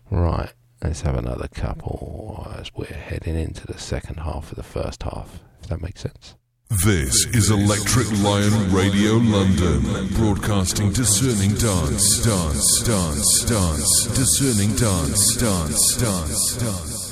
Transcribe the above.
Right, let's have another couple as we're heading into the second half of the first half, if that makes sense. This is Electric Lion Radio London, broadcasting discerning dance, discerning dance.